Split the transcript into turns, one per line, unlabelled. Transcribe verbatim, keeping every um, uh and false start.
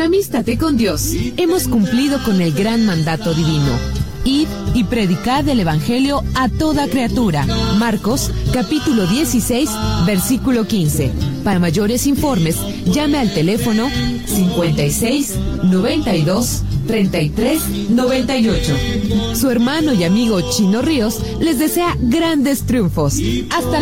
Amístate con Dios. Hemos cumplido con el gran mandato divino. Id y predicad el Evangelio a toda criatura. Marcos, capítulo dieciséis, versículo quince. Para mayores informes, llame al teléfono cincuenta y seis, noventa y dos, treinta y tres, noventa y ocho. Su hermano y amigo Chino Ríos les desea grandes triunfos. Hasta